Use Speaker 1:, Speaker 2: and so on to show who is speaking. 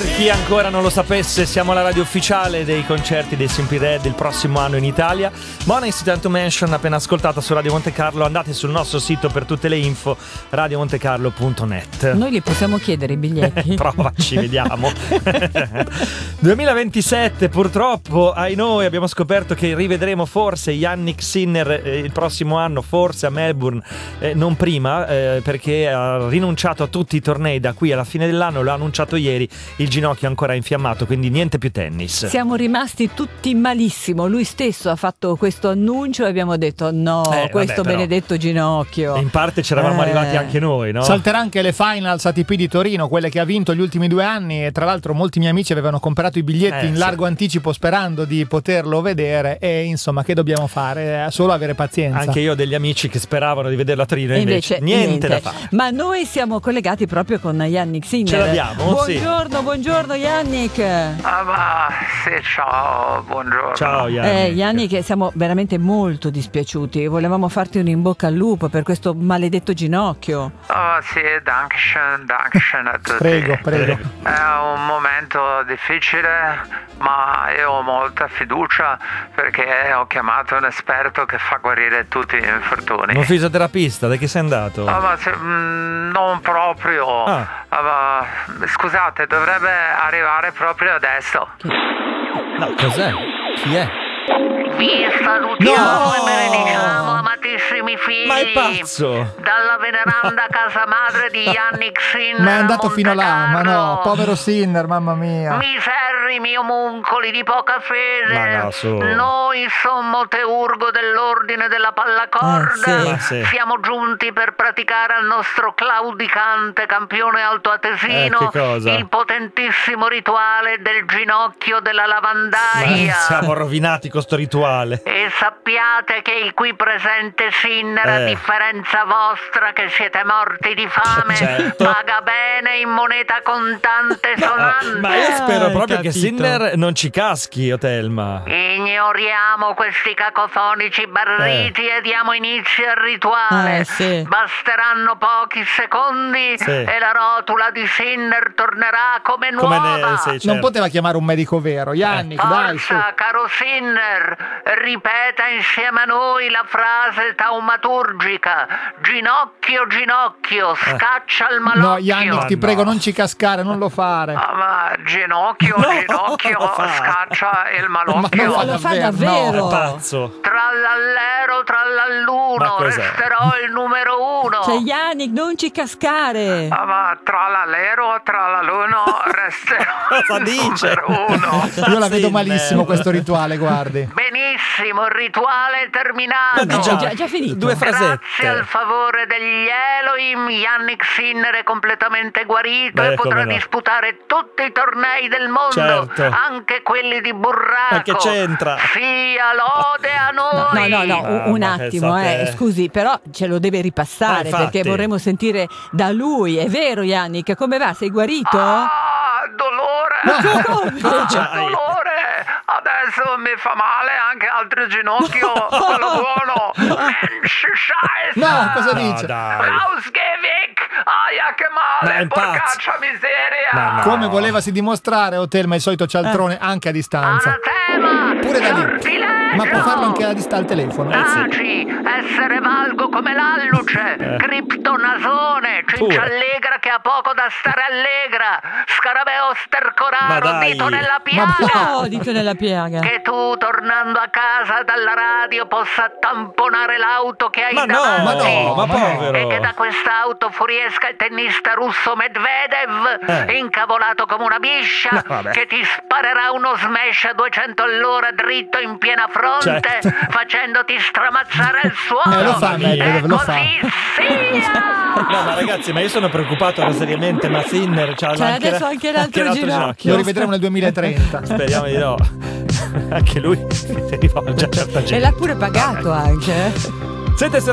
Speaker 1: chi ancora non lo sapesse, siamo la radio ufficiale dei concerti dei Simply Red il prossimo anno in Italia. Money Incident to Mention, appena ascoltata su Radio Monte Carlo. Andate sul nostro sito per tutte le info, radiomontecarlo.net.
Speaker 2: Noi li possiamo chiedere i biglietti?
Speaker 1: Provaci, vediamo. 2027, purtroppo, ai noi, abbiamo scoperto che rivedremo forse Yannick Sinner il prossimo anno, forse a Melbourne, non prima, perché ha rinunciato a tutti i tornei da qui alla fine dell'anno. L'ha annunciato ieri, il ginocchio è ancora infiammato, quindi niente più tennis.
Speaker 2: Siamo rimasti tutti malissimo. Lui stesso ha fatto questo annuncio e abbiamo detto no, questo
Speaker 1: vabbè,
Speaker 2: benedetto ginocchio.
Speaker 1: In parte c'eravamo arrivati anche noi, no?
Speaker 3: Salterà anche le finals ATP di Torino, quelle che ha vinto gli ultimi 2 anni, e tra l'altro molti miei amici avevano comprato i biglietti in largo anticipo sperando di poterlo vedere, e insomma che dobbiamo fare? Solo avere pazienza.
Speaker 1: Anche io ho degli amici che speravano di vederlo a Torino, invece niente da fare.
Speaker 2: Ma noi siamo collegati proprio con Yannick Sinner.
Speaker 1: Ce l'abbiamo?
Speaker 2: Buongiorno Yannick.
Speaker 4: Ciao, buongiorno.
Speaker 1: Ciao Yannick.
Speaker 2: Yannick, siamo veramente molto dispiaciuti. Volevamo farti un in bocca al lupo per questo maledetto ginocchio.
Speaker 4: Sì, dankeschön a tutti.
Speaker 3: Prego.
Speaker 4: È un momento difficile, ma io ho molta fiducia perché ho chiamato un esperto che fa guarire tutti gli infortuni.
Speaker 1: Un fisioterapista, da chi sei andato?
Speaker 4: Non proprio. Ma, scusate, dovrebbe arrivare proprio adesso.
Speaker 1: No, cos'è? Chi è?
Speaker 4: Vi salutiamo e benediciamo, amatissimi figli.
Speaker 1: Ma è pazzo!
Speaker 4: Dalla veneranda casa madre di Yannick Sinner.
Speaker 3: Ma è andato fino là, ma no, povero Sinner, mamma mia.
Speaker 4: Miserrimi omuncoli di poca fede.
Speaker 1: Ma no, su.
Speaker 4: Noi, sommo teurgo dell'ordine della pallacorda,
Speaker 1: sì.
Speaker 4: siamo giunti per praticare al nostro claudicante campione altoatesino
Speaker 1: che cosa?
Speaker 4: il potentissimo rituale del ginocchio della lavandaia.
Speaker 1: Siamo rovinati con sto rituale.
Speaker 4: E sappiate che il qui presente Sinner, a differenza vostra che siete morti di fame,
Speaker 1: certo,
Speaker 4: paga bene in moneta contante sonante.
Speaker 1: Ma io spero proprio che Sinner non ci caschi, Otelma.
Speaker 4: Ignoriamo questi cacofonici barriti e diamo inizio al rituale. Basteranno pochi secondi e la rotula di Sinner tornerà come nuova.
Speaker 1: Certo.
Speaker 3: Non poteva chiamare un medico vero, Yannick, dai, su.
Speaker 4: Forza, caro Sinner, ripeta insieme a noi la frase taumaturgica: ginocchio, ginocchio, scaccia il malocchio.
Speaker 3: No, Yannick, ti prego, non ci cascare, non lo fare.
Speaker 4: Ma ginocchio, scaccia il malocchio.
Speaker 2: Ma lo fa davvero?
Speaker 1: No, è pazzo.
Speaker 4: Trallallero, trallalluno, resterò il numero 1.
Speaker 2: Cioè, Yannick, non ci cascare.
Speaker 4: Ma trallallero, trallalluno, resterò il numero 1.
Speaker 3: Io la vedo malissimo questo rituale, guardi.
Speaker 4: Benissimo, il rituale è terminato.
Speaker 2: Già finito.
Speaker 1: 2 frasette.
Speaker 4: Grazie al favore degli Elohim, Yannick Sinner è completamente guarito e potrà disputare tutti i tornei del mondo, anche quelli di burraco.
Speaker 1: Ma che c'entra?
Speaker 4: Sia lode a noi.
Speaker 2: No, un attimo, scusi, però ce lo deve ripassare perché vorremmo sentire da lui. È vero, Yannick, come va? Sei guarito?
Speaker 4: Dolore. Dolore. Adesso mi fa male anche l'altro ginocchio, quello buono.
Speaker 3: No, cosa dice?
Speaker 4: Rausgevik, aia che male, porcaccia miseria.
Speaker 3: Come volevasi dimostrare, Otelma, il solito cialtrone anche a distanza.
Speaker 4: Anatema.
Speaker 3: Pure da lì. Ma può farlo anche al telefono.
Speaker 4: Taci, essere valgo come l'alluce, criptonasone, cinciallegra che ha poco da stare allegra, scarabeo stercoraro, dito nella piaga.
Speaker 2: Dito nella piaga.
Speaker 4: Che tu, tornando a casa dalla radio, possa tamponare l'auto che hai davanti.
Speaker 1: Ma povero.
Speaker 4: E che da quest'auto fuoriesca il tennista russo Medvedev, incavolato come una biscia, che ti sparerà uno smash a 200 all'ora dritto in piena fronte, facendoti stramazzare il suono.
Speaker 3: Lo fa Medvedev, lo fa.
Speaker 1: No, ma ragazzi, ma io sono preoccupato seriamente, ma Sinner c'ha
Speaker 2: adesso anche l'altro ginocchio.
Speaker 3: Lo rivedremo nel 2030.
Speaker 1: Speriamo di no. Anche lui si rivolge a certa gente.
Speaker 2: E l'ha pure pagato anche.
Speaker 1: Siete su